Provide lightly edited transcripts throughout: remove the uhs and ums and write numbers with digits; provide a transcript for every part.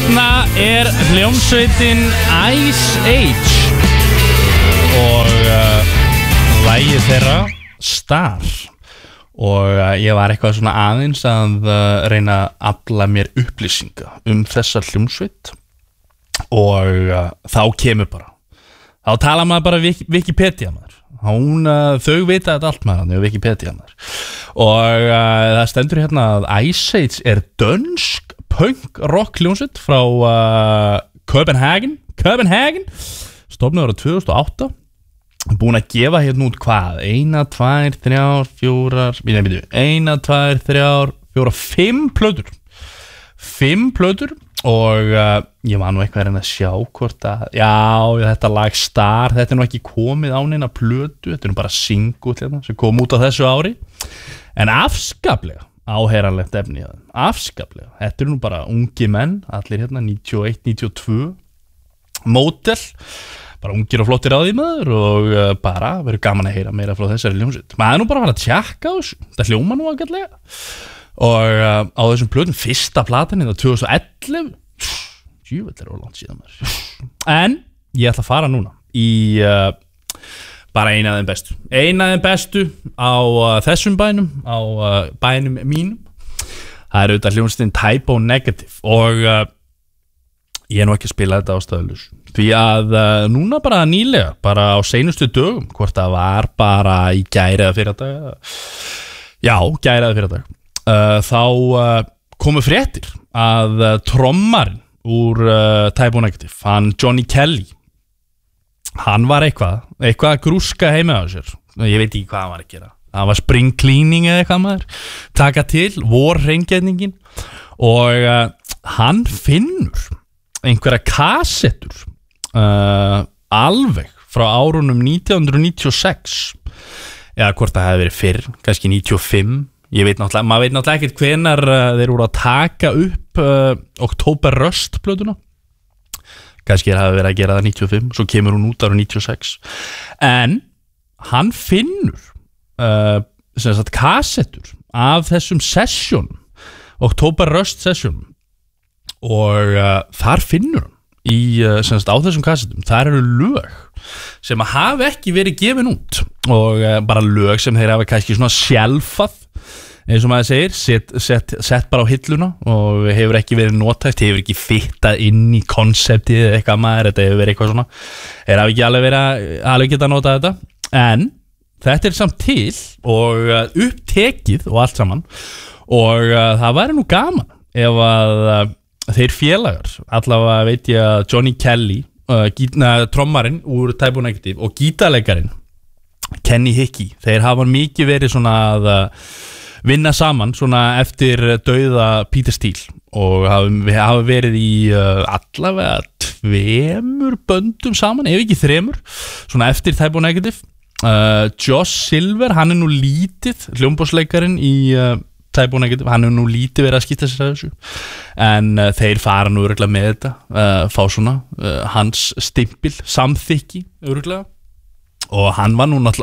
Þarna hljómsveitin Ice Age og lagið þeirra Star og ég var eitthvað svona aðeins að reyna að afla mér upplýsinga þessa hljómsveit og þá kemur bara þá tala maður bara Wikipedia maður þau vita þetta allt maður Wikipedia maður og það stendur hérna að Ice Age dönsk punk rock hljómsveit frá Copenhagen stofnuð árið 2008 búin að gefa hérna út hvað 1, 2, 3, 4 1, 2, 3, 4 5 plötur og ég var nú eitthvað að reyna að sjá hvort að já, þetta lag Star þetta nú ekki komið á neina plötu þetta nú bara single hérna, sem kom út á þessu ári en afskaplega áheyranlegt efni afskaplega, þetta nú bara ungi menn allir hérna 91, 92 mótel bara ungir og flottir á því maður og bara verður gaman að heyra meira frá þessari hljómsveit maður nú bara að fara að tjekka þessu þetta hljóma nú ágætlega og á þessum plötum fyrsta platan í 2011 djúvill og langt síðan maður en ég ætla að fara núna í bara eina af þeim bestu á þessum bænum á bænum mínum það auðvitað hljómsveitin Type O Negative og ég nú ekki að spila þetta á stöðlus því að núna bara nýlega bara á seinustu dögum hvort það var bara í gær eða fyrradag gær eða fyrradag þá komu fréttir að trommarinn úr Type O Negative hann Johnny Kelly hann var eitthvað að grúska heima á sér ég veit ekki hvað hann var að gera það var spring cleaning eða eitthvað maður taka til, vorhreingerningin og hann finnur einhverja kassettur alveg frá árunum 1996 eða hvort það hefði verið fyrr kannski 95 maður veit náttúrulega ekkert hvenar þeir voru að taka upp Oktober Rust plötuna kannski hafi verið að gera það 95 svo kemur hún út árið 96 en hann finnur kassettur af þessum session Oktober Rust session og þar finnur hann á þessum kassettum þar eru lög sem hafa ekki verið gefin út og bara lög sem þeir hafa kannski svona sjálfað eins og maður segir sett bara á hilluna og hefur ekki verið notæft hefur ekki fittað inn í konseptið eða eitthvað maður, þetta hefur verið eitthvað svona þeir hafa ekki alveg getað að nota þetta en þetta samt til og upptekið og allt saman og það væri nú gaman ef að þeir félagar, allavega veit ég að Johnny Kelly, trommarinn úr Type O Negative og gítarleikarinn Kenny Hickey, þeir hafa mikið verið svona að vinna saman svona eftir dauða Peter Steele og hafa verið í allavega 2 böndum saman, ef ekki 3 svona eftir Type O Negative Josh Silver, hann nú lítið hljómborðsleikarinn í Type O Negative, hann nú lítið verið að skipta sér að þessu en þeir fara nú örugglega með þetta fá svona hans stimpil, samþykki örugglega og hann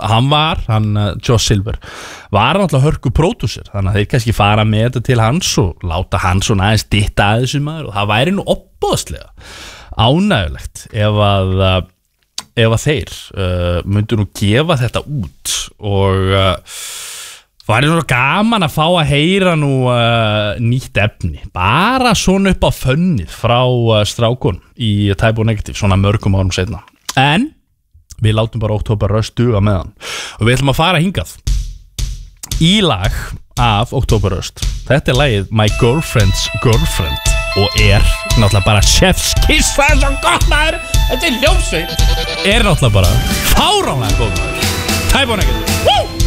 Josh Silver var náttúrulega hörku pródúser þannig að þeir kannski fara með þetta til hans og láta hans svona aðeins ditta að þessu maður og það væri nú opboðslega ánægulegt ef að þeir myndu nú gefa þetta út og það er svona gaman að fá að heyra nú nýtt efni bara svona upp á fönnið frá strákun í Type O Negative svona mörgum árum seinna en við látum bara Oktober Rust duga með hann og við ætlum að fara hingað í lag af Oktober Rust þetta lagið My Girlfriend's Girlfriend og náttúrulega bara chef's kiss það svo gott maður þetta hljómsveit náttúrulega bara fáránlega góð maður Type O Negative